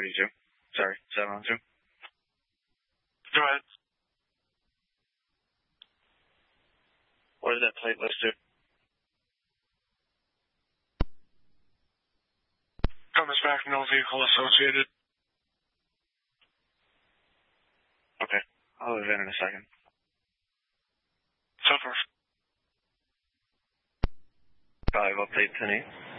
32. Sorry, 702. Go ahead. What is that plate list to? Comes back, no vehicle associated. Okay, I'll move in a second. So far. 5 update 10-8.